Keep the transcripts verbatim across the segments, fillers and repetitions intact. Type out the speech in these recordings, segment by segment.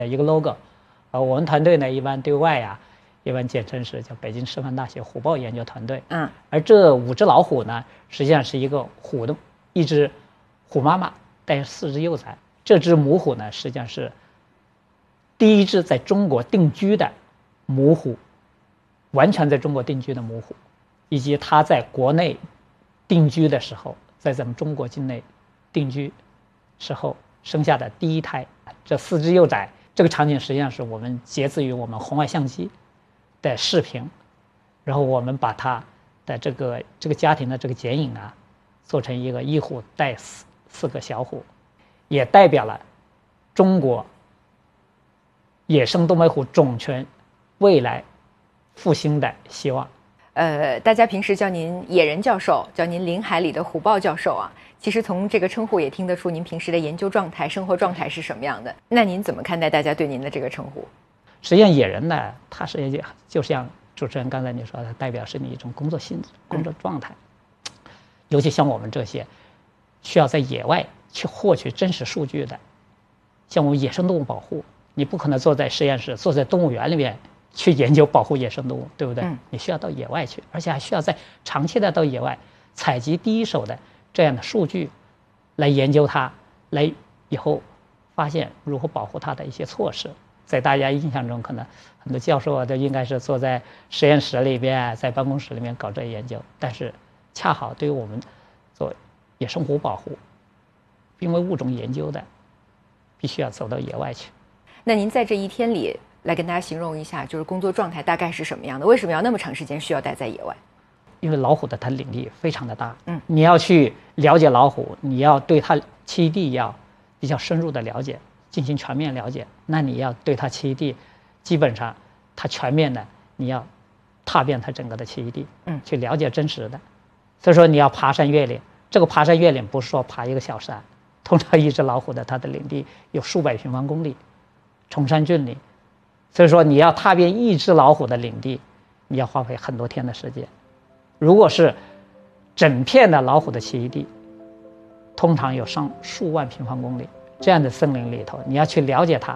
一个 logo， 呃，我们团队呢一般对外呀、啊，一般简称是叫北京师范大学虎豹研究团队。 嗯， 而这五只老虎呢，实际上是一个虎的一只虎妈妈带有四只幼崽，这只母虎呢实际上是第一只在中国定居的母虎，完全在中国定居的母虎，以及它在国内定居的时候，在咱们中国境内定居时候生下的第一胎，这四只幼崽，这个场景实际上是我们截自于我们红外相机的视频，然后我们把它的这个这个家庭的这个剪影啊，做成一个一虎带四四个小虎，也代表了中国野生东北虎种群未来复兴的希望。 呃，大家平时叫您野人教授，叫您林海里的虎豹教授啊。其实从这个称呼也听得出您平时的研究状态、生活状态是什么样的。那您怎么看待大家对您的这个称呼？ 实际上，野人呢，它是就像主持人刚才你说的，代表是你一种工作性质、工作状态。嗯、尤其像我们这些需要在野外去获取真实数据的，像我们野生动物保护，你不可能坐在实验室、坐在动物园里面去研究保护野生动物，对不对？嗯、你需要到野外去，而且还需要在长期的到野外采集第一手的这样的数据，来研究它，来以后发现如何保护它的一些措施。在大家印象中，可能很多教授啊都应该是坐在实验室里边，在办公室里面搞这研究，但是恰好对于我们做野生虎保护、濒危物种研究的，必须要走到野外去。 那您在这一天里来跟大家形容一下，就是工作状态大概是什么样的？为什么要那么长时间需要待在野外？ 因为老虎的它领地非常的大，嗯，你要去了解老虎，你要对它栖息地要比较深入的了解，进行全面了解。那你要对它栖息地，基本上它全面的，你要踏遍它整个的栖息地，嗯，去了解真实的。所以说你要爬山越岭，这个爬山越岭不是说爬一个小山，通常一只老虎的它的领地有数百平方公里，崇山峻岭，所以说你要踏遍一只老虎的领地，你要花费很多天的时间。如果是整片的老虎的栖息地，通常有上数万平方公里，这样的森林里头，你要去了解它，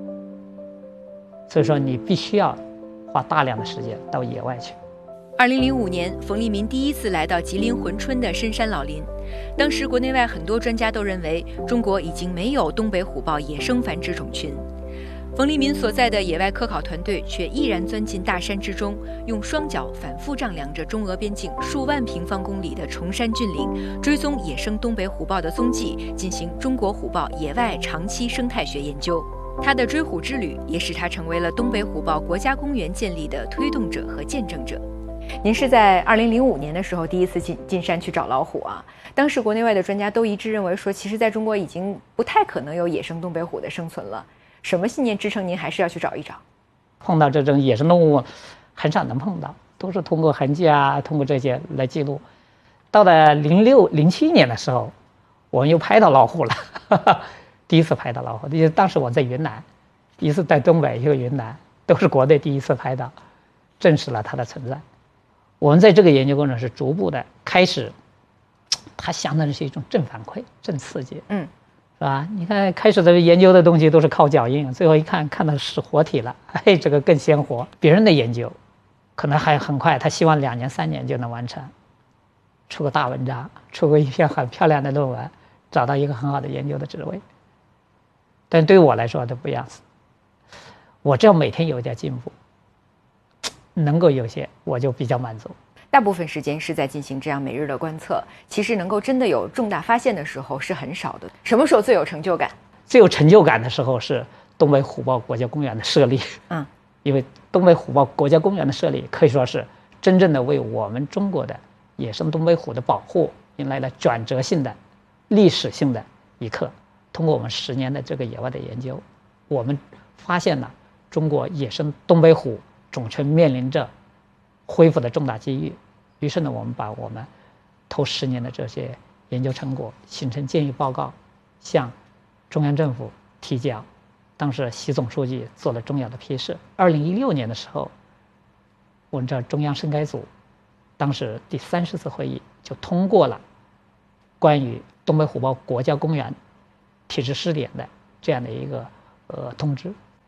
所以说你必须要花大量的时间到野外去。 二零零五年，冯立民第一次来到吉林珲春的深山老林，当时国内外很多专家都认为中国已经没有东北虎豹野生繁殖种群。冯立民所在的野外科考团队却毅然钻进大山之中，用双脚反复丈量着中俄边境数万平方公里的崇山峻岭，追踪野生东北虎豹的踪迹，进行中国虎豹野外长期生态学研究。他的追虎之旅也使他成为了东北虎豹国家公园建立的推动者和见证者。 您是在二零零五年的时候第一次进进山去找老虎啊？当时国内外的专家都一致认为说，其实在中国已经不太可能有野生东北虎的生存了。什么信念支撑您还是要去找一找？ 碰到这种野生动物很少能碰到，都是通过痕迹啊，通过这些来记录。到了零六零七年的时候，我们又拍到老虎了，呵呵第一次拍到老虎。因为当时我在云南，一次在东北，一个云南，都是国内第一次拍到，证实了它的存在。我们在这个研究过程是逐步的开始，它相当于是一种正反馈、正刺激，嗯。是吧？你看开始的研究的东西都是靠脚印，最后一看看到是活体了，哎，这个更鲜活。别人的研究可能还很快，他希望两年三年就能完成，出个大文章，出个一篇很漂亮的论文，找到一个很好的研究的职位。但对于我来说都不一样，我只要每天有一点进步，能够有些我就比较满足。 大部分时间是在进行这样每日的观测，其实能够真的有重大发现的时候是很少的。什么时候最有成就感？ 最有成就感的时候是东北虎豹国家公园的设立。嗯，因为东北虎豹国家公园的设立可以说是真正的为我们中国的野生东北虎的保护迎来了转折性的、历史性的一刻。通过我们十年的这个野外的研究，我们发现了中国野生东北虎种群面临着恢复的重大机遇。于是呢，我们把我们头十年的这些研究成果形成建议报告，向中央政府提交。当时习总书记做了重要的批示。二零一六年的时候，我们这中央生态组当时第三十次会议就通过了关于东北虎豹国家公园体质试点的这样的一个呃通知。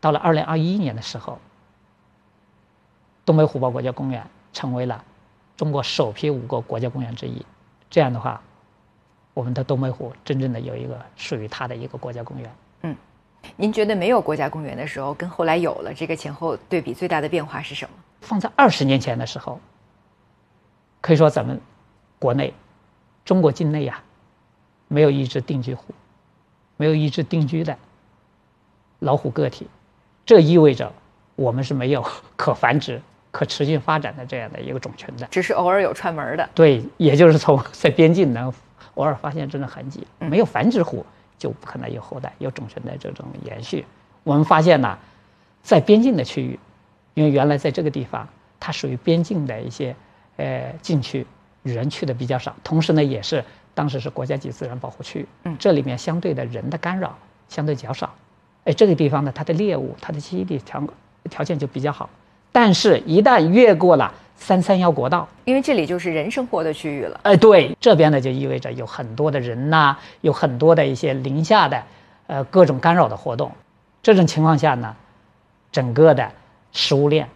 到了二零二一年的时候，东北虎豹国家公园成为了中国首批五个国家公园之一。这样的话，我们的东北虎真正的有一个属于它的一个国家公园。 嗯，您觉得没有国家公园的时候，跟后来有了这个前后对比最大的变化是什么？ 放在二十年前的时候，可以说咱们国内、中国境内呀、啊，没有一只定居虎，没有一只定居的老虎个体，这意味着我们是没有可繁殖、可持续发展的这样的一个种群的， 只是偶尔有串门的。 对，也就是从在边境能偶尔发现这种痕迹，没有繁殖虎就不可能有后代、有种群的这种延续。我们发现呢，在边境的区域，因为原来在这个地方它属于边境的一些呃禁区，人去的比较少，同时呢也是当时是国家级自然保护区，嗯，这里面相对的人的干扰相对较少，哎，这个地方呢它的猎物、它的栖息地条条件就比较好。但是，一旦越过了三三幺国道， 因为这里就是人生活的区域了。 哎，对，这边呢就意味着有很多的人呐、啊，有很多的一些林下的，呃，各种干扰的活动。这种情况下呢，整个的食物链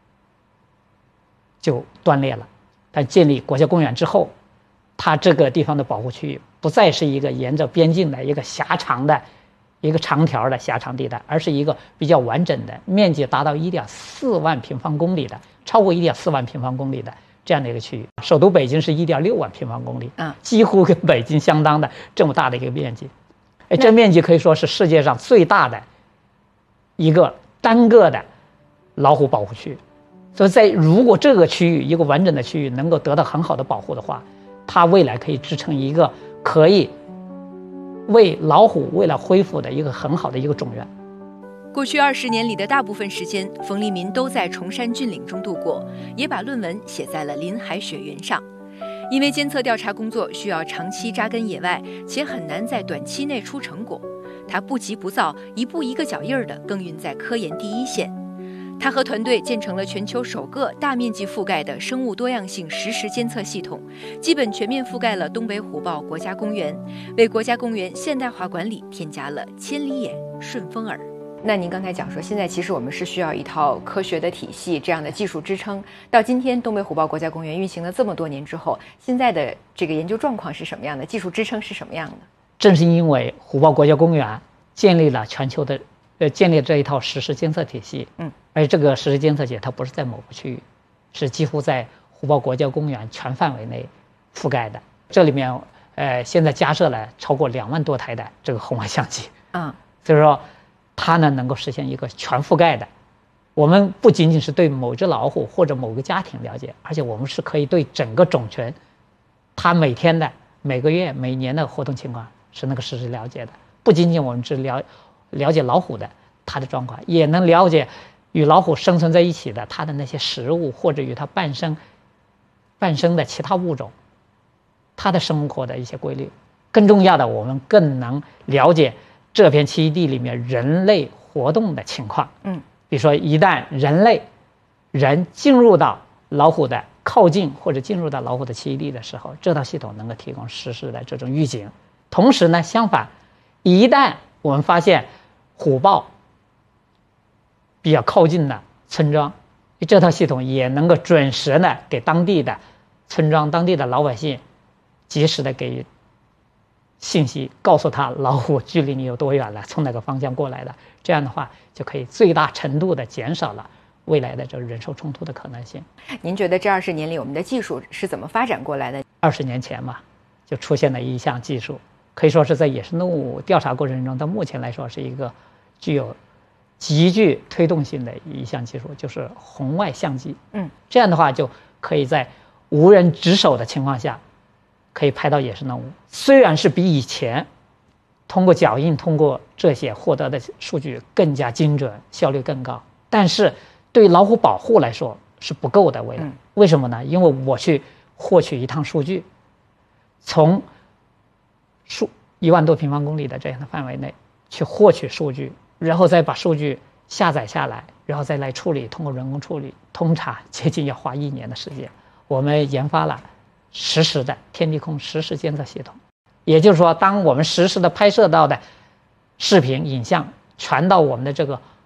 就断裂了。但建立国家公园之后，它这个地方的保护区域不再是一个沿着边境的一个狭长的。一个长条的狭长地带，而是一个比较完整的，面积达到一点四万平方公里的，超过一点四万平方公里的这样的一个区域。首都北京是一点六万平方公里，嗯，几乎跟北京相当的这么大的一个面积，哎，这面积可以说是世界上最大的一个单个的老虎保护区。所以在如果这个区域一个完整的区域能够得到很好的保护的话，它未来可以支撑一个可以。为老虎为了恢复的一个很好的一个种源。 过去二十年里的大部分时间，冯立民都在崇山峻岭中度过，也把论文写在了林海雪原上。因为监测调查工作需要长期扎根野外，且很难在短期内出成果，他不急不躁，一步一个脚印儿地耕耘在科研第一线。他和团队建成了全球首个大面积覆盖的生物多样性实时监测系统，基本全面覆盖了东北虎豹国家公园，为国家公园现代化管理添加了千里眼、顺风耳。 那您刚才讲说，现在其实我们是需要一套科学的体系，这样的技术支撑。到今天，东北虎豹国家公园运行了这么多年之后，现在的这个研究状况是什么样的？技术支撑是什么样的？ 正是因为虎豹国家公园建立了全球的。呃，建立这一套实时监测体系，嗯，而且这个实时监测体它不是在某个区域，是几乎在虎豹国家公园全范围内覆盖的。这里面，呃，现在加设了超过两万多台的这个红外相机，嗯，所以说它呢能够实现一个全覆盖的。我们不仅仅是对某只老虎或者某个家庭了解，而且我们是可以对整个种群，它每天的、每个月、每年的活动情况是能够实时了解的。不仅仅我们只了。了解老虎的它的状况，也能了解与老虎生存在一起的它的那些食物，或者与它伴生伴生的其他物种，它的生活的一些规律。更重要的，我们更能了解这片栖息地里面人类活动的情况。嗯，比如说一旦人类人进入到老虎的靠近或者进入到老虎的栖息地的时候，这套系统能够提供实时的这种预警。同时呢，相反，一旦我们发现虎豹比较靠近的村庄，这套系统也能够准时的给当地的村庄、当地的老百姓及时的给予信息，告诉他老虎距离你有多远了，从哪个方向过来的。这样的话，就可以最大程度的减少了未来的这个人兽冲突的可能性。 您觉得这二十年里我们的技术是怎么发展过来的？ 二十年前嘛，就出现了一项技术。可以说是在野生动物调查过程中，到目前来说是一个具有极具推动性的一项技术，就是红外相机。嗯，这样的话就可以在无人值守的情况下，可以拍到野生动物。虽然是比以前通过脚印、通过这些获得的数据更加精准、效率更高，但是对老虎保护来说是不够的。为了、嗯、为什么呢？因为我去获取一趟数据，从数一万多平方公里的这样的范围内去获取数据，然后再把数据下载下来，然后再来处理，通过人工处理，通常接近要花一年的时间。我们研发了实时的天地空实时监测系统，也就是说，当我们实时的拍摄到的视频影像传到我们的这个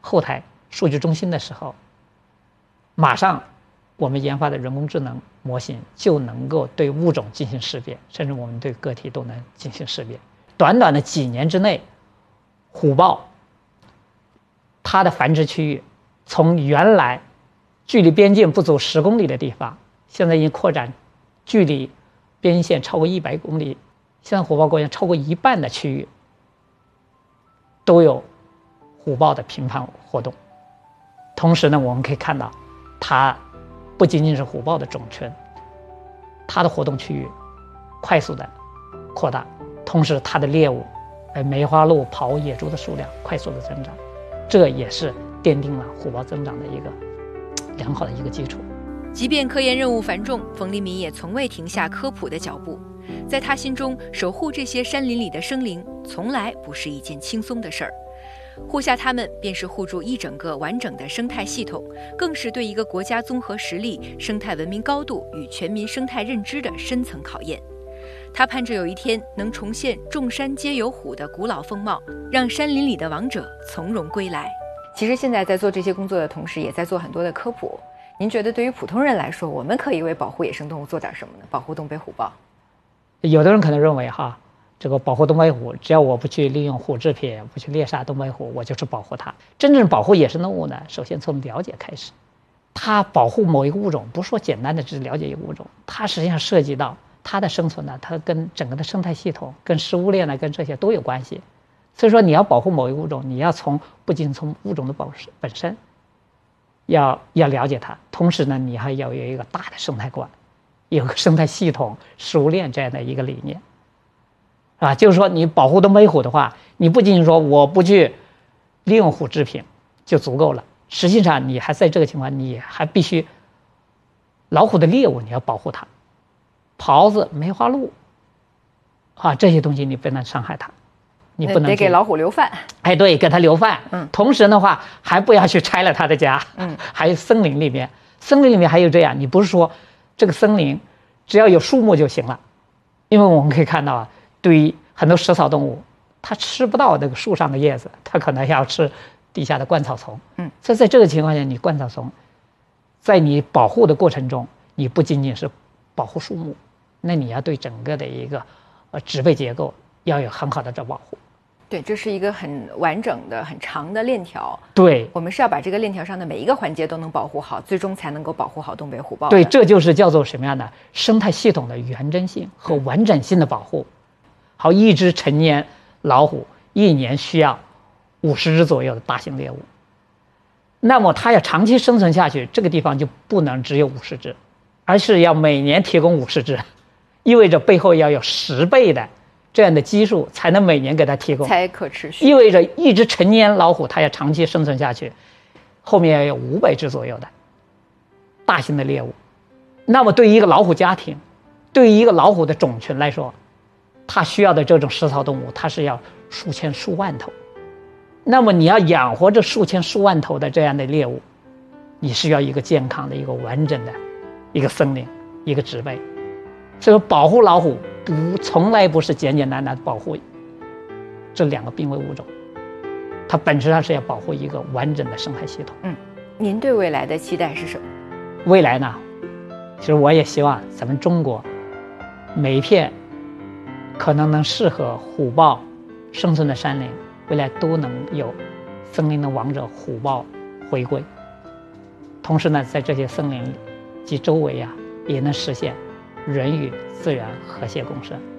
后台数据中心的时候，马上我们研发的人工智能模型就能够对物种进行识别，甚至我们对个体都能进行识别。短短的几年之内，虎豹它的繁殖区域从原来距离边境不足十公里的地方，现在已经扩展距离边境线超过一百公里。现在虎豹公园超过一半的区域都有虎豹的频繁活动。同时呢，我们可以看到，它不仅仅是虎豹的种群，它的活动区域快速的扩大，同时它的猎物，呃，梅花鹿、狍、野猪的数量快速的增长，这也是奠定了虎豹增长的一个良好的一个基础。 即便科研任务繁重，冯立民也从未停下科普的脚步。在他心中，守护这些山林里的生灵，从来不是一件轻松的事儿。护下它们，便是护住一整个完整的生态系统，更是对一个国家综合实力、生态文明高度与全民生态认知的深层考验。他盼着有一天能重现众山皆有虎的古老风貌，让山林里的王者从容归来。 其实现在在做这些工作的同时，也在做很多的科普。您觉得对于普通人来说，我们可以为保护野生动物做点什么呢？保护东北虎豹。 有的人可能认为哈，这个保护东北虎，只要我不去利用虎制品，不去猎杀东北虎，我就是保护它。真正保护野生动物呢，首先从了解开始。它保护某一个物种，不是说简单的只了解一个物种，它实际上涉及到它的生存呢，它跟整个的生态系统、跟食物链呢，跟这些都有关系。所以说，你要保护某一个物种，你要从不仅从物种的本本身，要要了解它，同时呢，你还要有一个大的生态观。有个生态系统、食物链这样的一个理念，啊，就是说你保护东北虎的话，你不仅仅说我不去利用虎制品就足够了，实际上你还在这个情况，你还必须老虎的猎物你要保护它，狍子、梅花鹿，啊，这些东西你不能伤害它，你不能得给老虎留饭。 哎，对，给它留饭。 嗯， 同时的话，还不要去拆了它的家。 嗯， 还有森林里面，森林里面还有这样，你不是说。这个森林只要有树木就行了，因为我们可以看到啊，对于很多食草动物，它吃不到这个树上的叶子，它可能要吃地下的灌草丛。 嗯， 所以在这个情况下，你灌草丛，在你保护的过程中，你不仅仅是保护树木，那你要对整个的一个呃植被结构要有很好的这保护。 对，这是一个很完整的、很长的链条。 对， 我们是要把这个链条上的每一个环节都能保护好，最终才能够保护好东北虎豹。 对，这就是叫做什么样的生态系统的原真性和完整性的保护。好，一只成年老虎一年需要五十只左右的大型猎物，那么它要长期生存下去，这个地方就不能只有五十只，而是要每年提供五十只，意味着背后要有十倍的。这样的基数才能每年给它提供， 才可持续。 意味着一只成年老虎，它要长期生存下去，后面要有五百只左右的大型的猎物。那么，对于一个老虎家庭，对于一个老虎的种群来说，它需要的这种食草动物，它是要数千数万头。那么，你要养活这数千数万头的这样的猎物，你是要一个健康的、一个完整的一个森林、一个植被。所以说，保护老虎不从来不是简简单单的保护这两个濒危物种，它本质上是要保护一个完整的生态系统。 嗯，您对未来的期待是什么？ 未来呢，其实我也希望咱们中国每一片可能能适合虎豹生存的山林，未来都能有森林的王者虎豹回归。同时呢，在这些森林及周围啊，也能实现人与自然和谐共生。